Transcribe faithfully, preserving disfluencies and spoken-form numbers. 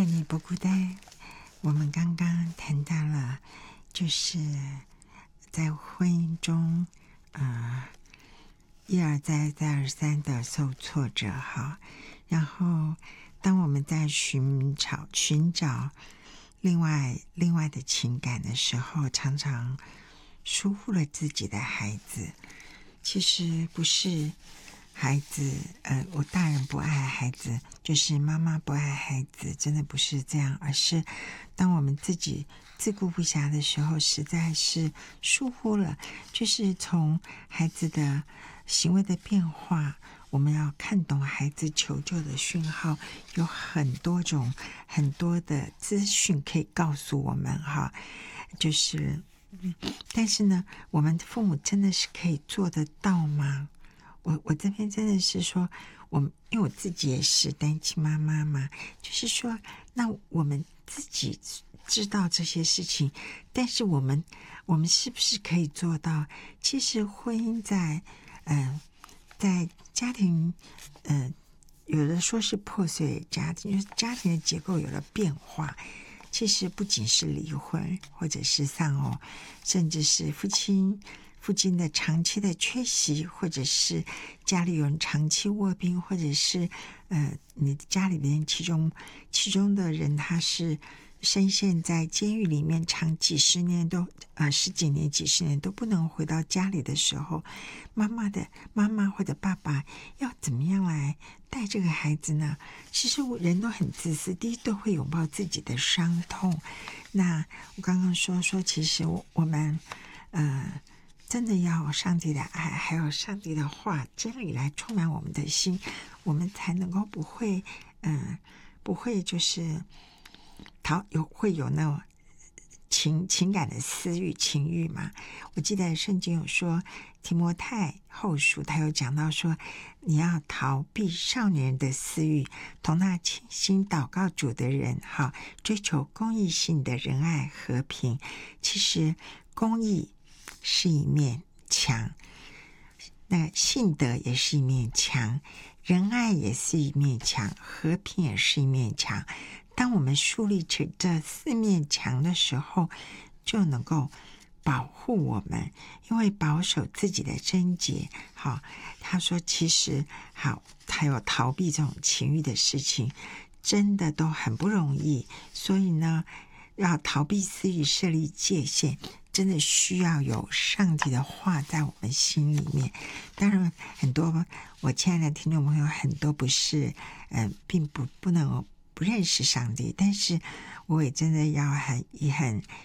你不孤单。我们刚刚谈到了，就是在婚姻中，呃，一而再、再而三的受挫折哈。然后，当我们在寻找寻找另外另外的情感的时候，常常疏忽了自己的孩子。其实不是孩子，呃，我大人不爱孩子，就是妈妈不爱孩子，真的不是这样，而是当我们自己自顾不暇的时候，实在是疏忽了，就是从孩子的行为的变化，我们要看懂孩子求救的讯号，有很多种很多的资讯可以告诉我们哈，就是嗯，但是呢，我们父母真的是可以做得到吗？我我这边真的是说，我因为我自己也是单亲妈妈嘛，就是说，那我们自己知道这些事情，但是我们我们是不是可以做到？其实婚姻在嗯、呃，在家庭嗯、呃，有的说是破碎家庭，就是家庭的结构有了变化。其实不仅是离婚或者是丧偶，甚至是父亲父亲的长期的缺席，或者是家里有人长期卧病，或者是呃，你家里面其中其中的人他是深陷在监狱里面，长几十年都呃十几年、几十年都不能回到家里的时候，妈妈的妈妈或者爸爸要怎么样来带这个孩子呢？其实人都很自私，第一都会拥抱自己的伤痛。那我刚刚说说，其实我们呃真的要上帝的爱，还有上帝的话、真理来充满我们的心，我们才能够不会嗯、呃、不会就是逃有会有那种情情感的私欲情欲嘛。我记得圣经有说提摩太后书，他有讲到说，你要逃避少年的私欲，同那倾心祷告主的人哈，追求公义性的仁爱和平。其实公义是一面墙，那信德也是一面墙，仁爱也是一面墙，和平也是一面墙。当我们树立起这四面墙的时候，就能够保护我们，因为保守自己的贞洁。好，他说其实好，还有逃避这种情欲的事情，真的都很不容易。所以呢，要逃避私欲、设立界限，真的需要有上帝的话在我们心里面。当然，很多我亲爱的听众朋友，很多不是，嗯、呃，并不不能不认识上帝，但是我也真的要很也很